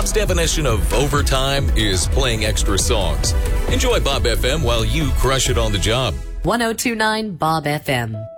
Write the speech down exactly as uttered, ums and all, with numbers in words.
Bob's definition of overtime is playing extra songs. Enjoy Bob F M while you crush it on the job. one oh two point nine Bob F M.